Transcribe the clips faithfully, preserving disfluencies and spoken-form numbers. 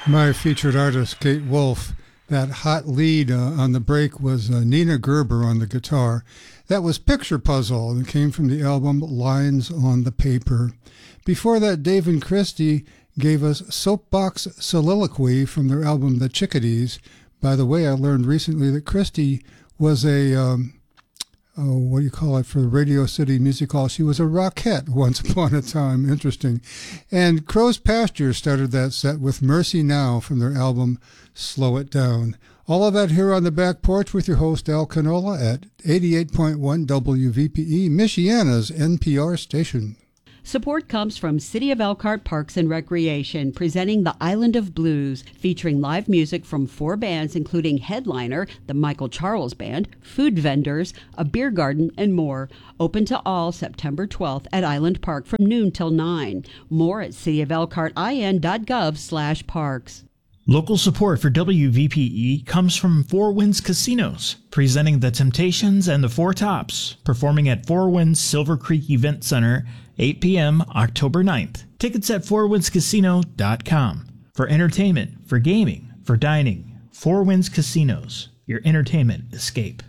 My featured artist, Kate Wolf. That hot lead uh, on the break was uh, Nina Gerber on the guitar. That was Picture Puzzle and came from the album Lines on the Paper. Before that, Dave and Christie gave us Soapbox Soliloquy from their album The Chickadees. By the way, I learned recently that Christie was a, um, oh, what do you call it, for the Radio City Music Hall. She was a rockette once upon a time. Interesting. And Crow's Pasture started that set with Mercy Now from their album Slow It Down. All of that here on the back porch with your host Al Canola at eighty-eight point one W V P E, Michiana's N P R station. Support comes from City of Elkhart Parks and Recreation, presenting the Island of Blues, featuring live music from four bands, including Headliner, the Michael Charles Band, food vendors, a beer garden, and more. Open to all September twelfth at Island Park from noon till nine. More at city of elkhart I N dot gov slash parks. Local support for W V P E comes from Four Winds Casinos, presenting The Temptations and the Four Tops, performing at Four Winds Silver Creek Event Center, eight p.m. October ninth. Tickets at four winds casino dot com. For entertainment, for gaming, for dining, Four Winds Casinos, your entertainment escape.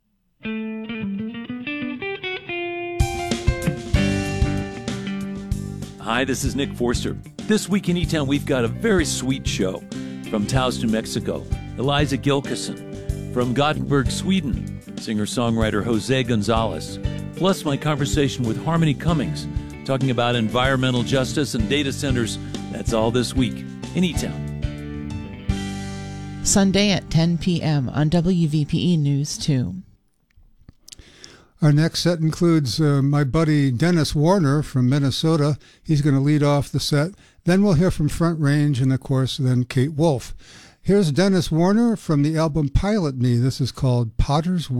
Hi, this is Nick Forster. This week in E-Town, we've got a very sweet show. From Taos, New Mexico, Eliza Gilkison. From Gothenburg, Sweden, singer-songwriter Jose Gonzalez. Plus my conversation with Harmony Cummings, talking about environmental justice and data centers. That's all this week in E-Town. Sunday at ten p.m. on W V P E News two. Our next set includes uh, my buddy Dennis Warner from Minnesota. He's going to lead off the set. Then we'll hear from Front Range and, of course, then Kate Wolf. Here's Dennis Warner from the album Pilot Me. This is called Potter's Wheel.